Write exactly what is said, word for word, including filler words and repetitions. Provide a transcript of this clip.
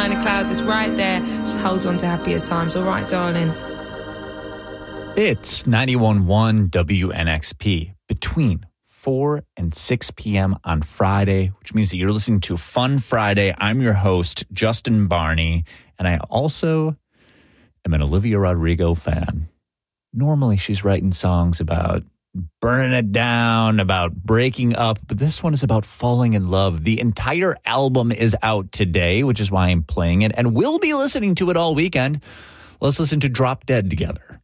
behind the clouds. It's right there. Just hold on to happier times. All right, darling. It's ninety-one point one W N X P between four and six p.m. on Friday, which means that you're listening to Fun Friday. I'm your host, Justin Barney, and I also am an Olivia Rodrigo fan. Normally, she's writing songs about burning it down, about breaking up, but this one is about falling in love. The entire album is out today, which is why I'm playing it, and we'll be listening to it all weekend. Let's listen to Drop Dead together.